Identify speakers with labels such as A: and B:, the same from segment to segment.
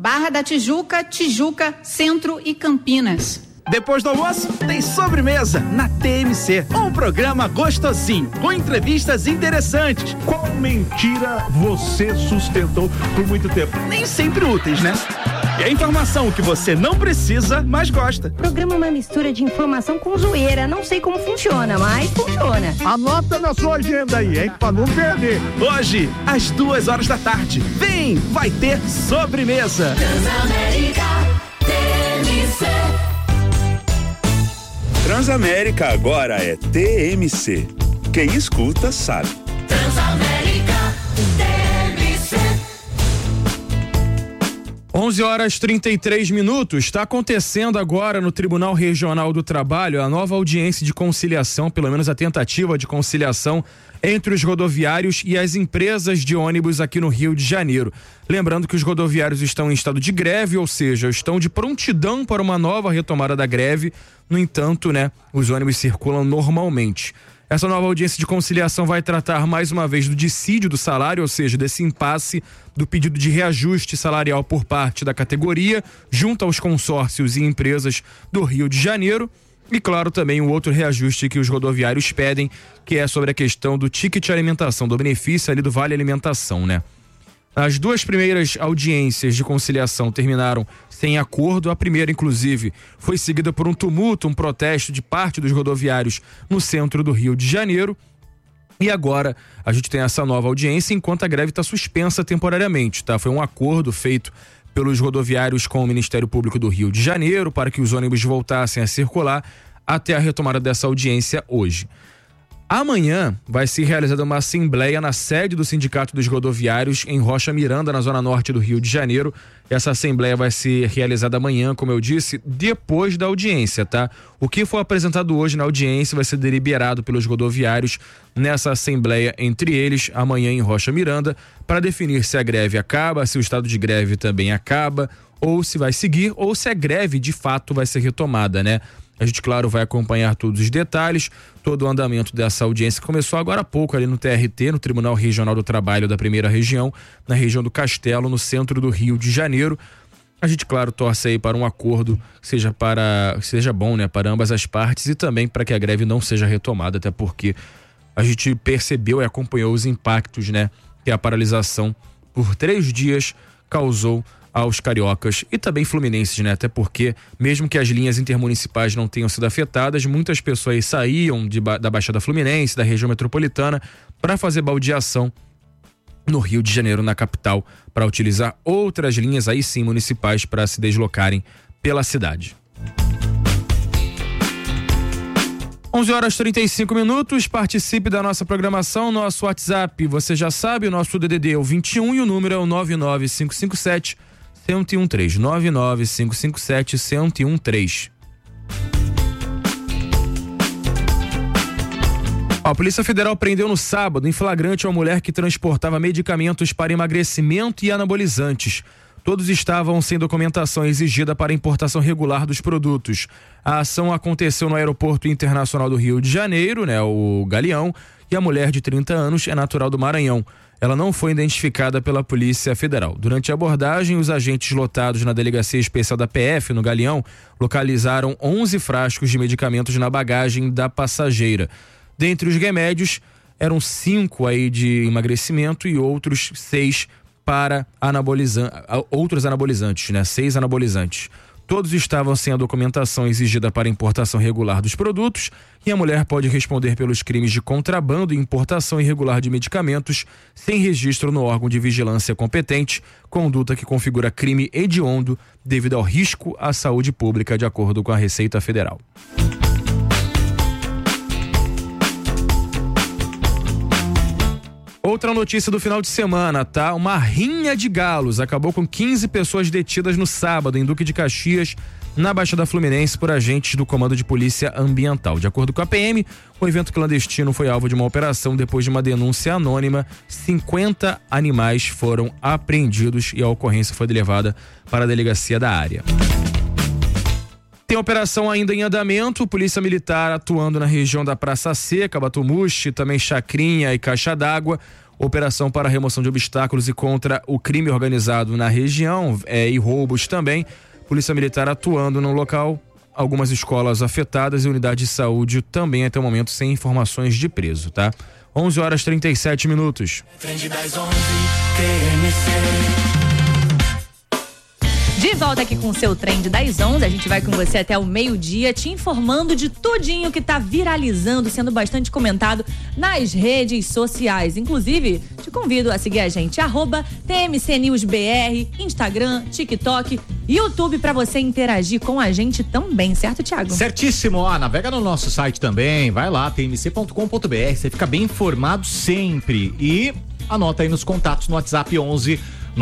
A: Barra da Tijuca, Tijuca, Centro e Campinas.
B: Depois do almoço, tem sobremesa na TMC. Um programa gostosinho, com entrevistas interessantes.
C: Qual mentira você sustentou por muito tempo?
B: Nem sempre úteis, né? E a informação que você não precisa, mas gosta.
D: O programa é uma mistura de informação com zoeira. Não sei como funciona, mas funciona.
C: Anota na sua agenda aí, hein? Pra não perder.
B: Hoje, às 14h. Vem, vai ter sobremesa.
E: Transamérica TMC.
F: Transamérica agora é TMC. Quem escuta sabe.
E: Transamérica TMC.
G: 11h33. Está acontecendo agora no Tribunal Regional do Trabalho a nova audiência de conciliação, pelo menos a tentativa de conciliação entre os rodoviários e as empresas de ônibus aqui no Rio de Janeiro. Lembrando que os rodoviários estão em estado de greve, ou seja, estão de prontidão para uma nova retomada da greve. No entanto, os ônibus circulam normalmente. Essa nova audiência de conciliação vai tratar mais uma vez do dissídio do salário, ou seja, desse impasse do pedido de reajuste salarial por parte da categoria, junto aos consórcios e empresas do Rio de Janeiro. E, claro, também o outro reajuste que os rodoviários pedem, que é sobre a questão do ticket alimentação, do benefício ali do Vale Alimentação, As duas primeiras audiências de conciliação terminaram sem acordo. A primeira, inclusive, foi seguida por um tumulto, um protesto de parte dos rodoviários no centro do Rio de Janeiro. E agora a gente tem essa nova audiência enquanto a greve está suspensa temporariamente, Foi um acordo feito pelos rodoviários com o Ministério Público do Rio de Janeiro para que os ônibus voltassem a circular até a retomada dessa audiência hoje. Amanhã vai ser realizada uma assembleia na sede do Sindicato dos Rodoviários em Rocha Miranda, na zona norte do Rio de Janeiro. Essa assembleia vai ser realizada amanhã, como eu disse, depois da audiência, O que for apresentado hoje na audiência vai ser deliberado pelos rodoviários nessa assembleia entre eles, amanhã em Rocha Miranda, para definir se a greve acaba, se o estado de greve também acaba, ou se vai seguir, ou se a greve de fato vai ser retomada, A gente, claro, vai acompanhar todos os detalhes, todo o andamento dessa audiência. Começou agora há pouco ali no TRT, no Tribunal Regional do Trabalho da Primeira Região, na região do Castelo, no centro do Rio de Janeiro. A gente, claro, torce aí para um acordo que seja bom, para ambas as partes e também para que a greve não seja retomada, até porque a gente percebeu e acompanhou os impactos, que a paralisação por 3 dias causou aos cariocas e também fluminenses, Até porque, mesmo que as linhas intermunicipais não tenham sido afetadas, muitas pessoas saíam da Baixada Fluminense, da região metropolitana, para fazer baldeação no Rio de Janeiro, na capital, para utilizar outras linhas, aí sim, municipais, para se deslocarem pela cidade. 11h35, participe da nossa programação, nosso WhatsApp, você já sabe, o nosso DDD é o 21 e o número é o 99557 1013, 99557 1013. A Polícia Federal prendeu no sábado, em flagrante, uma mulher que transportava medicamentos para emagrecimento e anabolizantes. Todos estavam sem documentação exigida para importação regular dos produtos. A ação aconteceu no Aeroporto Internacional do Rio de Janeiro, o Galeão, e a mulher de 30 anos é natural do Maranhão. Ela não foi identificada pela Polícia Federal. Durante a abordagem, os agentes lotados na Delegacia Especial da PF, no Galeão, localizaram 11 frascos de medicamentos na bagagem da passageira. Dentre os remédios, eram 5 aí de emagrecimento e outros 6 para outros anabolizantes, 6 anabolizantes. Todos estavam sem a documentação exigida para importação regular dos produtos e a mulher pode responder pelos crimes de contrabando e importação irregular de medicamentos sem registro no órgão de vigilância competente, conduta que configura crime hediondo devido ao risco à saúde pública, de acordo com a Receita Federal. Outra notícia do final de semana, Uma rinha de galos acabou com 15 pessoas detidas no sábado em Duque de Caxias, na Baixada Fluminense, por agentes do Comando de Polícia Ambiental. De acordo com a PM, o evento clandestino foi alvo de uma operação depois de uma denúncia anônima. 50 animais foram apreendidos e a ocorrência foi levada para a delegacia da área. Tem operação ainda em andamento, Polícia Militar atuando na região da Praça Seca, Batumuxi, também Chacrinha e Caixa d'Água. operação para remoção de obstáculos e contra o crime organizado na região e roubos também. Polícia Militar atuando no local, algumas escolas afetadas e unidade de saúde também até o momento sem informações de preso, tá? 11h37.
E: Trend das 11, TMC.
H: De volta aqui com o seu Trend das 11, a gente vai com você até o meio-dia, te informando de tudinho que tá viralizando, sendo bastante comentado nas redes sociais. Inclusive, te convido a seguir a gente, @TMCNewsBR, Instagram, TikTok, YouTube, pra você interagir com a gente também, certo, Thiago?
I: Certíssimo, ó, navega no nosso site também, vai lá, tmc.com.br, você fica bem informado sempre e anota aí nos contatos no WhatsApp 11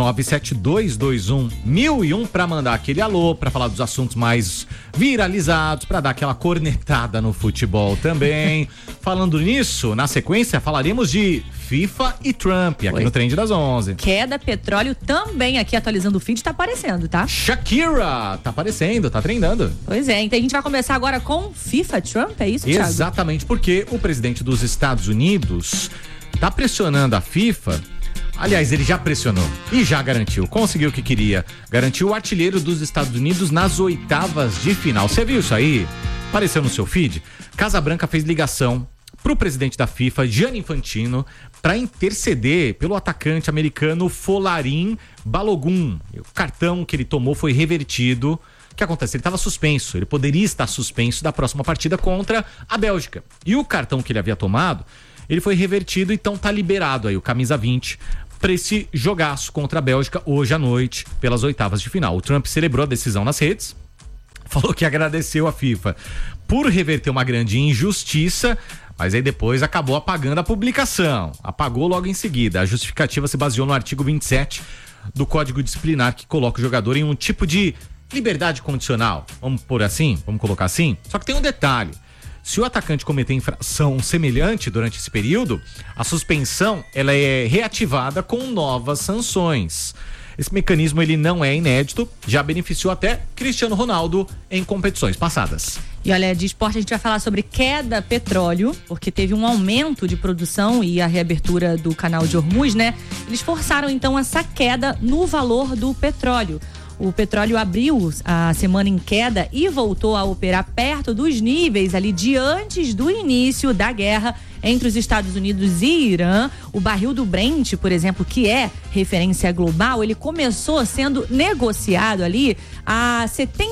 I: 97221 1001 para mandar aquele alô, para falar dos assuntos mais viralizados, para dar aquela cornetada no futebol também. Falando nisso, na sequência falaremos de FIFA e Trump aqui no Trend das 11.
H: Queda, petróleo também aqui atualizando o feed, tá aparecendo, tá?
I: Shakira, tá aparecendo, tá trendando.
H: Pois é, então a gente vai começar agora com FIFA Trump, é isso, Thiago?
I: Exatamente, porque o presidente dos Estados Unidos tá pressionando a FIFA. Aliás, ele já pressionou e já garantiu, conseguiu o que queria. Garantiu o artilheiro dos Estados Unidos nas oitavas de final. Você viu isso aí? Apareceu no seu feed? Casa Branca fez ligação pro presidente da FIFA, Gianni Infantino, para interceder pelo atacante americano Folarin Balogun. O cartão que ele tomou foi revertido. O que acontece? Ele estava suspenso, ele poderia estar suspenso da próxima partida contra a Bélgica. E o cartão que ele havia tomado, ele foi revertido, então tá liberado aí o camisa 20 para esse jogaço contra a Bélgica hoje à noite, pelas oitavas de final. O Trump celebrou a decisão nas redes, falou que agradeceu a FIFA por reverter uma grande injustiça, mas aí depois acabou apagando a publicação. Apagou logo em seguida. A justificativa se baseou no artigo 27 do Código Disciplinar, que coloca o jogador em um tipo de liberdade condicional. Vamos pôr assim? Vamos colocar assim? Só que tem um detalhe. Se o atacante cometer infração semelhante durante esse período, a suspensão ela é reativada com novas sanções. Esse mecanismo ele não é inédito, já beneficiou até Cristiano Ronaldo em competições passadas.
H: E olha, de esporte a gente vai falar sobre queda petróleo, porque teve um aumento de produção e a reabertura do canal de Hormuz, né? Eles forçaram então essa queda no valor do petróleo. O petróleo abriu a semana em queda e voltou a operar perto dos níveis ali de antes do início da guerra entre os Estados Unidos e Irã. O barril do Brent, por exemplo, que é referência global, ele começou sendo negociado ali a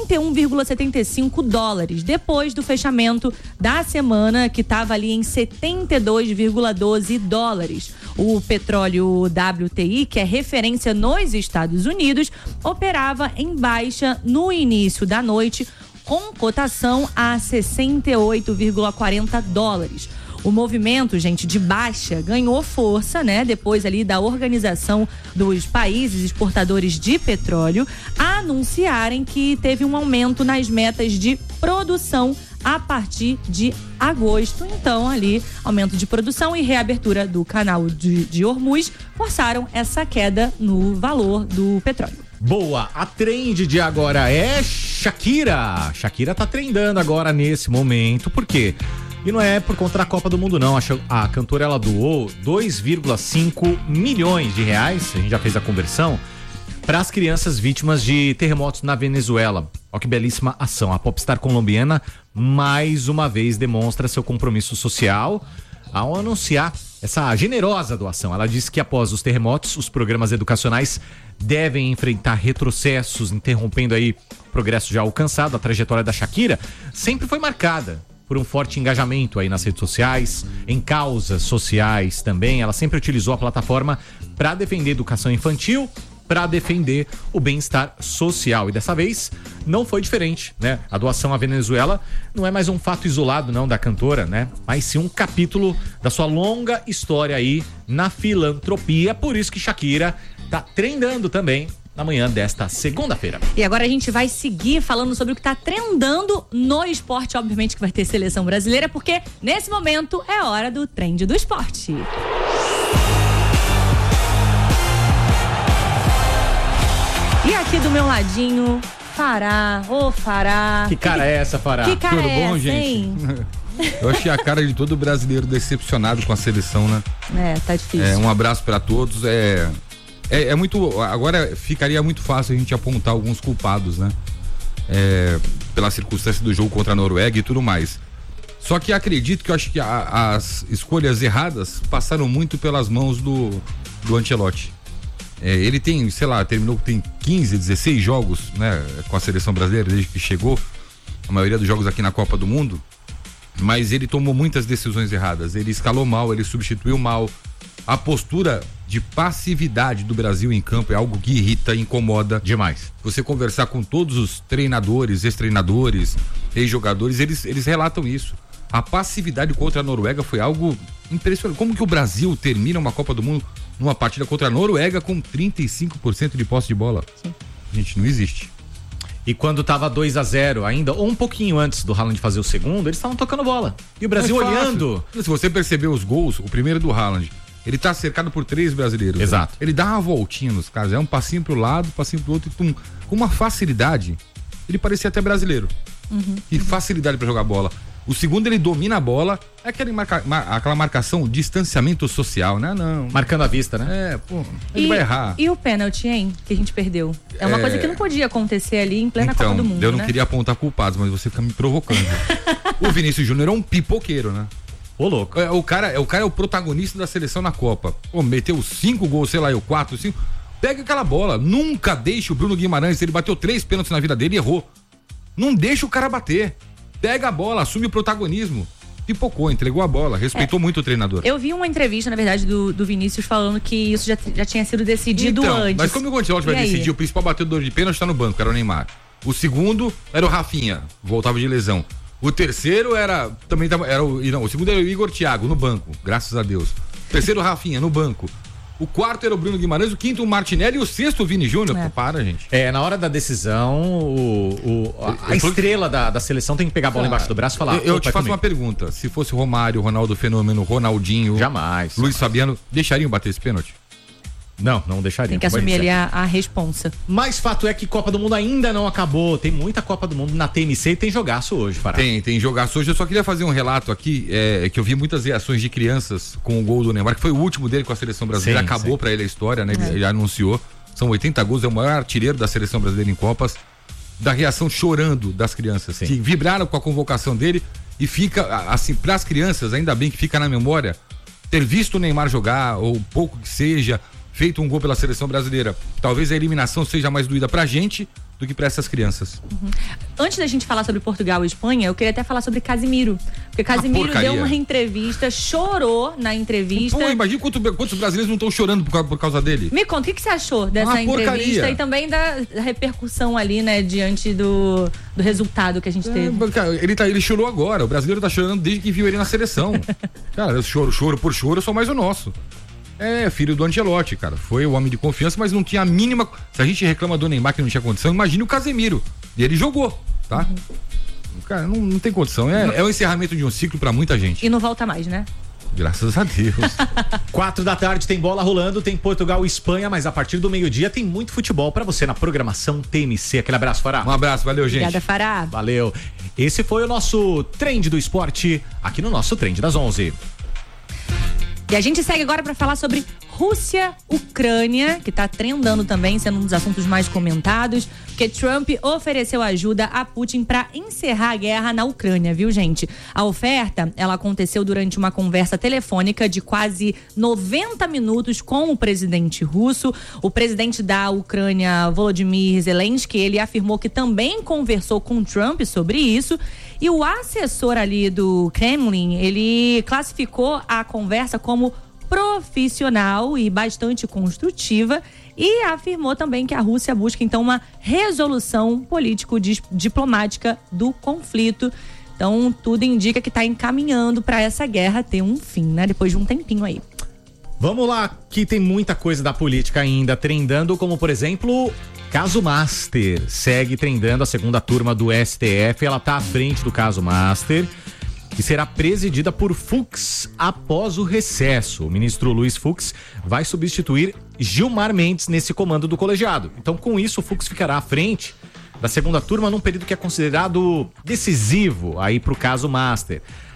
H: $71,75, depois do fechamento da semana, que estava ali em $72,12. O petróleo WTI, que é referência nos Estados Unidos, operava em baixa no início da noite, com cotação a $68,40. O movimento, gente, de baixa ganhou força, né? Depois ali da Organização dos Países Exportadores de Petróleo anunciarem que teve um aumento nas metas de produção a partir de agosto. Então, ali, aumento de produção e reabertura do canal de Hormuz forçaram essa queda no valor do petróleo.
I: Boa, a trend de agora é Shakira. Shakira tá trendando agora nesse momento, por quê? E não é por conta da Copa do Mundo, não. A cantora, ela doou 2,5 milhões de reais, a gente já fez a conversão, para as crianças vítimas de terremotos na Venezuela. Olha que belíssima ação. A popstar colombiana, mais uma vez, demonstra seu compromisso social ao anunciar essa generosa doação. Ela disse que após os terremotos, os programas educacionais devem enfrentar retrocessos, interrompendo aí o progresso já alcançado. A trajetória da Shakira sempre foi marcada por um forte engajamento aí nas redes sociais, em causas sociais também. Ela sempre utilizou a plataforma para defender a educação infantil, para defender o bem-estar social. E dessa vez não foi diferente, né? A doação à Venezuela não é mais um fato isolado, não, da cantora, né? Mas sim um capítulo da sua longa história aí na filantropia. Por isso que Shakira tá trendando também na manhã desta segunda-feira.
H: E agora a gente vai seguir falando sobre o que tá trendando no esporte. Obviamente que vai ter seleção brasileira, porque nesse momento é hora do Trend do Esporte. E aqui do meu ladinho, Fará, Fará.
I: Que cara é essa, Fará?
H: Que cara
I: Tudo
H: é
I: bom,
H: essa,
I: gente?
H: hein?
J: Eu achei a cara de todo brasileiro decepcionado com a seleção, né?
H: Tá difícil.
J: Um abraço pra todos. É muito. Agora ficaria muito fácil a gente apontar alguns culpados, né? Pela circunstância do jogo contra a Noruega e tudo mais. Só que acredito que eu acho que as escolhas erradas passaram muito pelas mãos do Ancelotti. Ele tem, sei lá, tem 15, 16 jogos, né, com a seleção brasileira desde que chegou, a maioria dos jogos aqui na Copa do Mundo, mas ele tomou muitas decisões erradas. Ele escalou mal, ele substituiu mal. A postura de passividade do Brasil em campo é algo que irrita e incomoda demais. Você conversar com todos os treinadores, ex-treinadores, ex-jogadores, eles relatam isso. A passividade contra a Noruega foi algo impressionante. Como que o Brasil termina uma Copa do Mundo numa partida contra a Noruega com 35% de posse de bola?
H: Sim.
J: Gente, não existe.
I: E quando tava 2-0 ainda, ou um pouquinho antes do Haaland fazer o segundo, eles estavam tocando bola. E o Brasil olhando.
J: Se você perceber os gols, o primeiro do Haaland, ele tá cercado por 3 brasileiros.
I: Exato.
J: Né? Ele dá uma voltinha nos caras, um passinho pro lado, passinho pro outro, e com uma facilidade. Ele parecia até brasileiro. E facilidade pra jogar bola. O segundo, ele domina a bola, é aquela marcação, distanciamento social, né? Não.
I: Marcando a vista, né?
J: Ele vai errar.
H: E o pênalti, hein? Que a gente perdeu. É uma coisa que não podia acontecer ali em plena Copa do Mundo,
J: eu não queria apontar culpados, mas você fica me provocando. O Vinícius Júnior é um pipoqueiro, né?
I: Ô, louco.
J: O cara é o protagonista da seleção na Copa. Meteu 5 gols, sei lá, 4, 5. Pega aquela bola. Nunca deixa o Bruno Guimarães, ele bateu 3 pênaltis na vida dele e errou. Não deixa o cara bater. Pega a bola, assume o protagonismo. Pipocou, entregou a bola, respeitou muito o treinador.
H: Eu vi uma entrevista, na verdade, do Vinícius falando que isso já tinha sido decidido antes.
J: Mas como o Ancelotti vai decidir, o principal batedor de pênalti está no banco, era o Neymar. O segundo era o Rafinha, voltava de lesão. O terceiro o segundo era o Igor Thiago, no banco, graças a Deus. O terceiro, o Rafinha, no banco. O quarto era o Bruno Guimarães, o quinto o Martinelli e o sexto o Vini Júnior. Para, gente.
I: Na hora da decisão, a estrela da seleção tem que pegar a bola embaixo do braço e falar.
J: Eu te faço uma pergunta. Se fosse o Romário, Ronaldo Fenômeno, Ronaldinho,
I: jamais.
J: Luiz Fabiano, deixariam bater esse pênalti?
I: Não deixariam.
H: Tem que assumir ali a responsa.
I: Mas fato é que Copa do Mundo ainda não acabou. Tem muita Copa do Mundo na TMC e tem jogaço hoje, Pará.
J: Tem jogaço hoje. Eu só queria fazer um relato aqui, que eu vi muitas reações de crianças com o gol do Neymar, que foi o último dele com a seleção brasileira. Acabou pra ele a história, né? Ele já anunciou. São 80 gols, é o maior artilheiro da seleção brasileira em Copas. Da reação chorando das crianças, que vibraram com a convocação dele e fica, assim, pras crianças, ainda bem que fica na memória, ter visto o Neymar jogar, ou pouco que seja, feito um gol pela seleção brasileira. Talvez a eliminação seja mais doída pra gente do que pra essas crianças.
H: Antes da gente falar sobre Portugal e Espanha, eu queria até falar sobre Casimiro. Porque Casimiro deu uma entrevista, chorou na entrevista.
J: Imagina quantos brasileiros não estão chorando por causa dele.
H: Me conta, o que você achou dessa entrevista e também da repercussão ali, né, diante do resultado que a gente teve?
J: Ele chorou agora, o brasileiro tá chorando desde que viu ele na seleção. Cara, choro por choro, eu sou mais o nosso. Filho do Ancelotti, cara. Foi o homem de confiança, mas não tinha a mínima. Se a gente reclama do Neymar que não tinha condição, imagine o Casemiro. E ele jogou, tá? Cara, não tem condição. É o encerramento de um ciclo pra muita gente.
H: E não volta mais, né?
J: Graças a Deus.
I: 4 da tarde tem bola rolando, tem Portugal e Espanha, mas a partir do meio-dia tem muito futebol pra você na programação TMC. Aquele abraço, Fará.
J: Um abraço, valeu, gente.
H: Obrigada, Fará.
I: Valeu. Esse foi o nosso Trend do Esporte, aqui no nosso Trend das 11.
H: E a gente segue agora para falar sobre Rússia-Ucrânia, que está trendando também, sendo um dos assuntos mais comentados, porque Trump ofereceu ajuda a Putin para encerrar a guerra na Ucrânia, viu, gente? A oferta, ela aconteceu durante uma conversa telefônica de quase 90 minutos com o presidente russo. O presidente da Ucrânia, Volodymyr Zelensky, ele afirmou que também conversou com Trump sobre isso. E o assessor ali do Kremlin, ele classificou a conversa como profissional e bastante construtiva e afirmou também que a Rússia busca então uma resolução político-diplomática do conflito. Então tudo indica que está encaminhando para essa guerra ter um fim, né? Depois de um tempinho aí.
I: Vamos lá, que tem muita coisa da política ainda trendando, como por exemplo, caso Master. Segue trendando a segunda turma do STF, ela tá à frente do caso Master, que será presidida por Fux após o recesso. O ministro Luiz Fux vai substituir Gilmar Mendes nesse comando do colegiado. Então, com isso, o Fux ficará à frente da segunda turma num período que é considerado decisivo aí pro caso Master.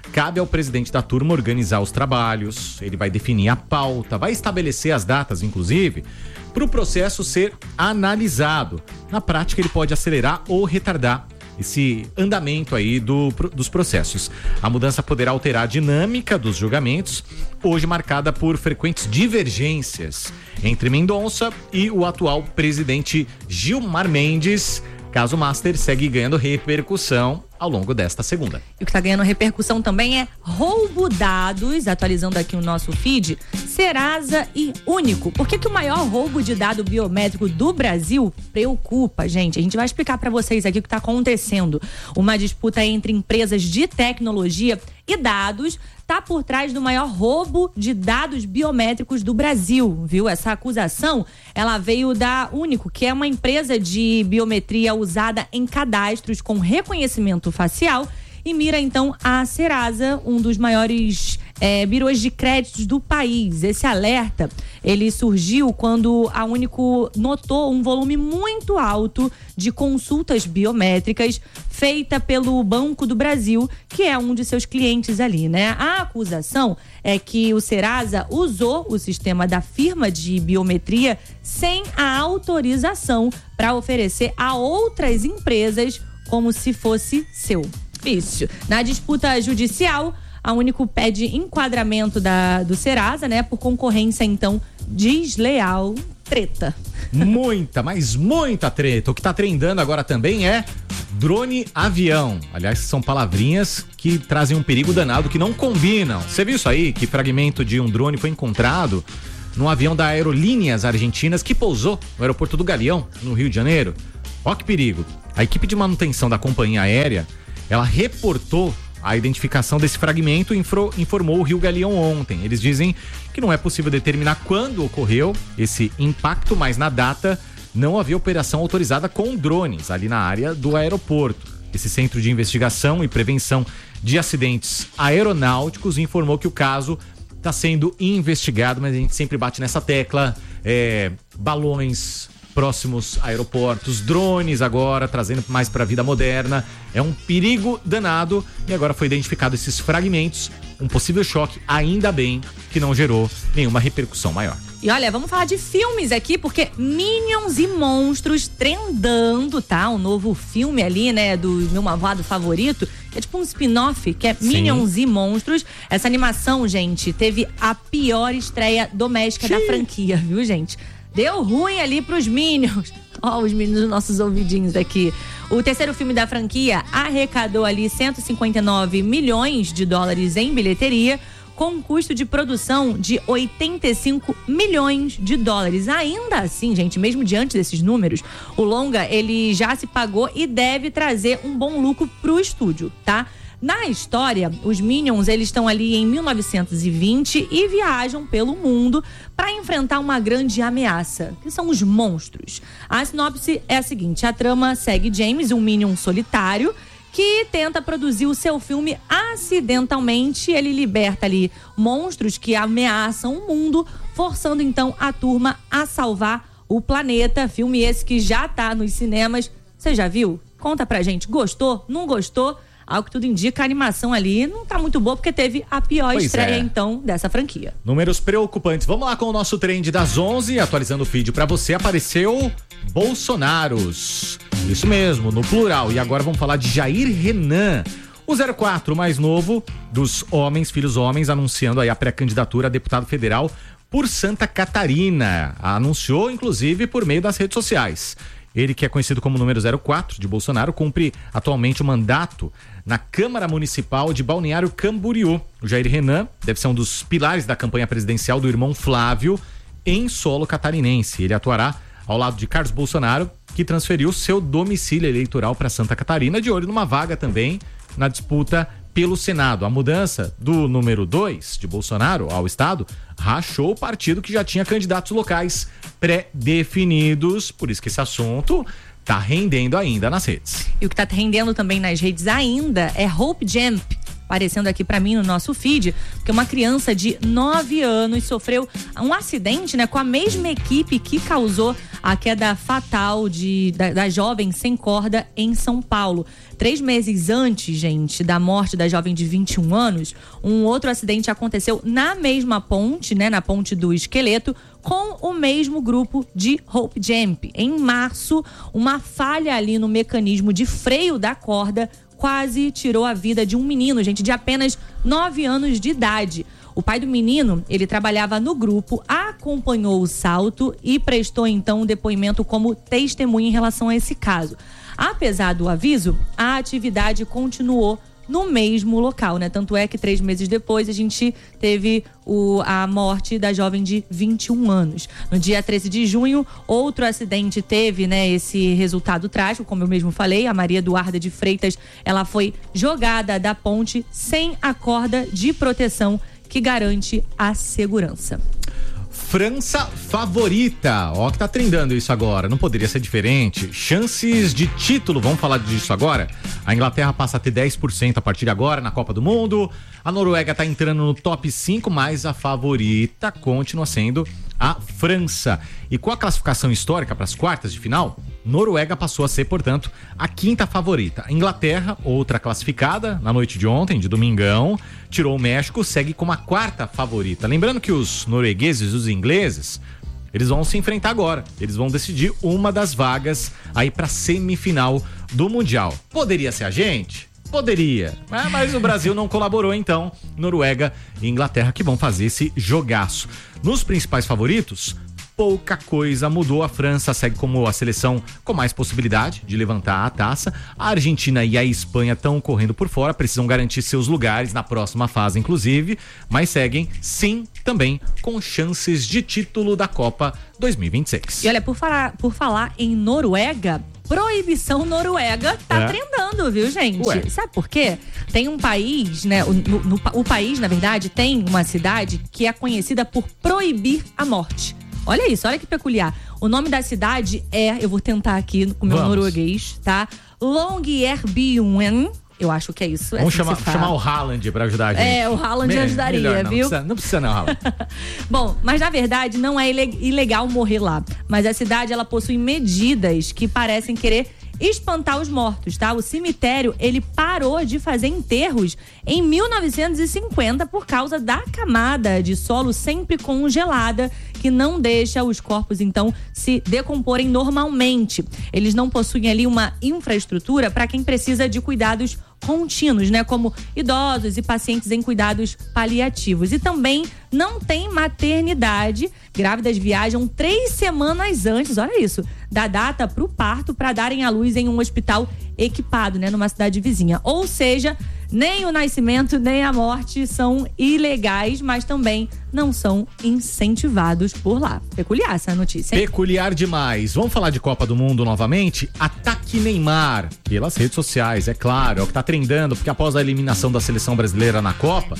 I: cabe ao presidente da turma organizar os trabalhos, ele vai definir a pauta, vai estabelecer as datas, inclusive, para o processo ser analisado. Na prática, ele pode acelerar ou retardar esse andamento aí dos processos. A mudança poderá alterar a dinâmica dos julgamentos, hoje marcada por frequentes divergências entre Mendonça e o atual presidente Gilmar Mendes. Caso Master segue ganhando repercussão ao longo desta segunda.
H: E o que está ganhando repercussão também é roubo dados, atualizando aqui o nosso feed, Serasa e Único. Por que o maior roubo de dado biométrico do Brasil preocupa, gente? A gente vai explicar para vocês aqui o que está acontecendo. Uma disputa entre empresas de tecnologia e dados está por trás do maior roubo de dados biométricos do Brasil, viu? Essa acusação, ela veio da Único, que é uma empresa de biometria usada em cadastros com reconhecimento facial, e mira então a Serasa, um dos maiores birôs de créditos do país. Esse alerta, ele surgiu quando a Único notou um volume muito alto de consultas biométricas feita pelo Banco do Brasil, que é um de seus clientes ali, né? A acusação é que o Serasa usou o sistema da firma de biometria sem a autorização para oferecer a outras empresas como se fosse seu. Isso. Na disputa judicial, a Único pede enquadramento do Serasa, né, por concorrência, então, desleal. Treta.
I: Muita, mas muita treta. O que tá trendando agora também é drone avião. Aliás, são palavrinhas que trazem um perigo danado, que não combinam. Você viu isso aí? Que fragmento de um drone foi encontrado num avião da Aerolíneas Argentinas que pousou no aeroporto do Galeão, no Rio de Janeiro. Ó que perigo. A equipe de manutenção da companhia aérea, ela reportou a identificação desse fragmento e informou o Rio Galeão ontem. Eles dizem que não é possível determinar quando ocorreu esse impacto, mas na data não havia operação autorizada com drones ali na área do aeroporto. Esse Centro de Investigação e Prevenção de Acidentes Aeronáuticos informou que o caso está sendo investigado, mas a gente sempre bate nessa tecla, balões próximos a aeroportos, drones agora, trazendo mais para a vida moderna. É um perigo danado e agora foi identificado esses fragmentos, um possível choque, ainda bem que não gerou nenhuma repercussão maior.
H: E olha, vamos falar de filmes aqui, porque Minions e Monstros trendando, tá? Um novo filme ali, né, do meu malvado favorito, que é tipo um spin-off, que é Minions e Monstros. Essa animação, gente, teve a pior estreia doméstica da franquia, viu, gente? Deu ruim ali pros Minions. Ó, os Minions dos nossos ouvidinhos aqui. O terceiro filme da franquia arrecadou ali 159 milhões de dólares em bilheteria, com um custo de produção de 85 milhões de dólares. Ainda assim, gente, mesmo diante desses números, o longa, ele já se pagou e deve trazer um bom lucro pro estúdio, tá? Na história, os Minions, eles estão ali em 1920 e viajam pelo mundo para enfrentar uma grande ameaça, que são os monstros. A sinopse é a seguinte: a trama segue James, um Minion solitário, que tenta produzir o seu filme acidentalmente. Ele liberta ali monstros que ameaçam o mundo, forçando então a turma a salvar o planeta. Filme esse que já tá nos cinemas. Você já viu? Conta pra gente. Gostou? Não gostou? Ao que tudo indica, a animação ali não tá muito boa, porque teve a pior estreia, então, dessa franquia.
I: Números preocupantes. Vamos lá com o nosso trend das 11, atualizando o feed pra você. Apareceu Bolsonaros. Isso mesmo, no plural. E agora vamos falar de Jair Renan, o 04 mais novo dos homens, filhos homens, anunciando aí a pré-candidatura a deputado federal por Santa Catarina. Anunciou, inclusive, por meio das redes sociais. Ele, que é conhecido como número 04 de Bolsonaro, cumpre atualmente o mandato na Câmara Municipal de Balneário Camboriú. O Jair Renan deve ser um dos pilares da campanha presidencial do irmão Flávio em solo catarinense. Ele atuará ao lado de Carlos Bolsonaro, que transferiu seu domicílio eleitoral para Santa Catarina, de olho numa vaga também na disputa pelo Senado. A mudança do número 2 de Bolsonaro ao estado rachou o partido, que já tinha candidatos locais pré-definidos, por isso que esse assunto tá rendendo ainda nas redes.
H: E o que tá rendendo também nas redes ainda é Hope Jump. aparecendo aqui pra mim no nosso feed, porque uma criança de 9 anos sofreu um acidente, né, com a mesma equipe que causou a queda fatal da jovem sem corda em São Paulo. 3 meses antes, gente, da morte da jovem de 21 anos, um outro acidente aconteceu na mesma ponte, né, na ponte do Esqueleto, com o mesmo grupo de Hope Jump. Em março, uma falha ali no mecanismo de freio da corda quase tirou a vida de um menino, gente, de apenas 9 anos de idade. O pai do menino, ele trabalhava no grupo, acompanhou o salto e prestou então um depoimento como testemunha em relação a esse caso. Apesar do aviso, a atividade continuou no mesmo local, né? Tanto é que 3 meses depois a gente teve a morte da jovem de 21 anos. No dia 13 de junho, outro acidente teve, né, esse resultado trágico, como eu mesmo falei. A Maria Eduarda de Freitas, ela foi jogada da ponte sem a corda de proteção que garante a segurança.
I: França favorita, ó que tá trendando isso agora, não poderia ser diferente. Chances de título, vamos falar disso agora. A Inglaterra passa a ter 10% a partir de agora na Copa do Mundo. A Noruega tá entrando no top 5, mas a favorita continua sendo a França. E com a classificação histórica para as quartas de final, Noruega passou a ser, portanto, a 5ª favorita. A Inglaterra, outra classificada, na noite de ontem, de domingão, tirou o México, segue como a 4ª favorita. Lembrando que os noruegueses e os ingleses, eles vão se enfrentar agora. Eles vão decidir uma das vagas aí para semifinal do Mundial. Poderia ser a gente? Poderia, mas o Brasil não colaborou, então Noruega e Inglaterra que vão fazer esse jogaço. Nos principais favoritos, pouca coisa mudou. A França segue como a seleção com mais possibilidade de levantar a taça. A Argentina e a Espanha estão correndo por fora, precisam garantir seus lugares na próxima fase, inclusive, mas seguem, sim, também com chances de título da Copa 2026.
H: E olha, por falar em Noruega, proibição noruega tá trendando, viu, gente?
I: Ué.
H: Sabe por quê? Tem um país, né? O país, na verdade, tem uma cidade que é conhecida por proibir a morte. Olha isso, olha que peculiar. O nome da cidade eu vou tentar aqui com o meu norueguês, tá? Longyearbyen. Eu acho que é isso.
I: Vamos chamar o Haaland pra ajudar a gente.
H: O Haaland ajudaria, viu?
I: Não precisa não, Haaland.
H: Bom, mas na verdade não é ilegal morrer lá. Mas a cidade, ela possui medidas que parecem querer espantar os mortos, tá? O cemitério, ele parou de fazer enterros em 1950 por causa da camada de solo sempre congelada que não deixa os corpos, então, se decomporem normalmente. Eles não possuem ali uma infraestrutura para quem precisa de cuidados contínuos, né? Como idosos e pacientes em cuidados paliativos. E também não tem maternidade. Grávidas viajam 3 semanas antes, olha isso, da data pro parto para darem à luz em um hospital equipado, né? Numa cidade vizinha. Ou seja, nem o nascimento nem a morte são ilegais, mas também não são incentivados por lá. Peculiar essa notícia, hein?
I: Peculiar demais. Vamos falar de Copa do Mundo novamente? Ataque Neymar pelas redes sociais, é claro, é o que tá trendando, porque após a eliminação da seleção brasileira na Copa,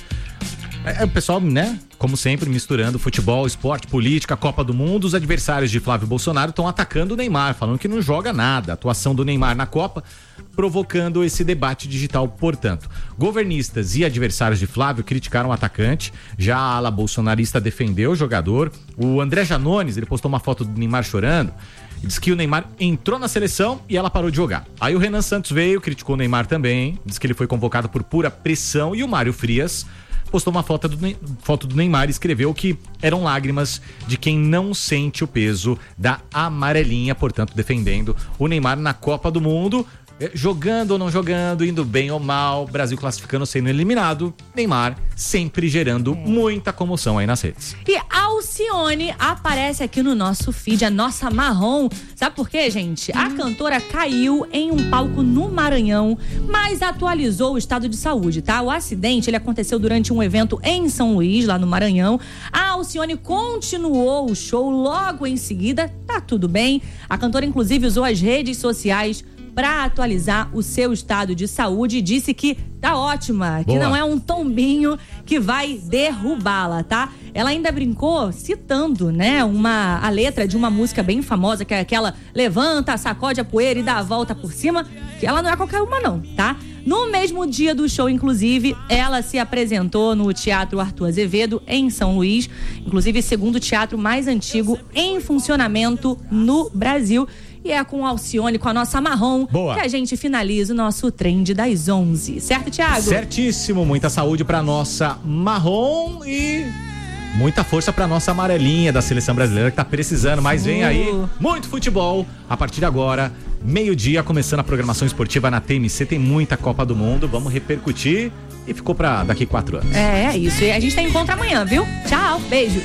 I: o pessoal, né, como sempre, misturando futebol, esporte, política, Copa do Mundo. Os adversários de Flávio Bolsonaro estão atacando o Neymar, falando que não joga nada. A atuação do Neymar na Copa, provocando esse debate digital, portanto. Governistas e adversários de Flávio criticaram o atacante, já a ala bolsonarista defendeu o jogador. O André Janones, ele postou uma foto do Neymar chorando, e disse que o Neymar entrou na seleção e ela parou de jogar. Aí o Renan Santos veio, criticou o Neymar também, disse que ele foi convocado por pura pressão, e o Mário Frias postou uma foto do Neymar e escreveu que eram lágrimas de quem não sente o peso da amarelinha, portanto defendendo o Neymar na Copa do Mundo. Jogando ou não jogando, indo bem ou mal, Brasil classificando, sendo eliminado, Neymar sempre gerando muita comoção aí nas redes.
H: E Alcione aparece aqui no nosso feed, a nossa marrom. Sabe por quê, gente? A cantora caiu em um palco no Maranhão, mas atualizou o estado de saúde, tá? O acidente, ele aconteceu durante um evento em São Luís, lá no Maranhão. A Alcione continuou o show logo em seguida, tá tudo bem. A cantora, inclusive, usou as redes sociais para atualizar o seu estado de saúde e disse que tá ótima, que não é um tombinho que vai derrubá-la, tá? Ela ainda brincou citando, né, a letra de uma música bem famosa, que é aquela levanta, sacode a poeira e dá a volta por cima, que ela não é qualquer uma não, tá? No mesmo dia do show, inclusive, ela se apresentou no Teatro Arthur Azevedo, em São Luís, inclusive segundo teatro mais antigo em funcionamento no Brasil. E é com Alcione, com a nossa Marrom,
I: Boa.
H: que a gente finaliza o nosso Trend das 11. Certo, Thiago?
I: Certíssimo. Muita saúde pra nossa Marrom e muita força pra nossa amarelinha da seleção brasileira que tá precisando. Mas vem aí muito futebol. A partir de agora, meio-dia, começando a programação esportiva na TMC. Tem muita Copa do Mundo. Vamos repercutir. E ficou pra daqui 4 anos.
H: É isso. E a gente tem encontro amanhã, viu? Tchau, beijo.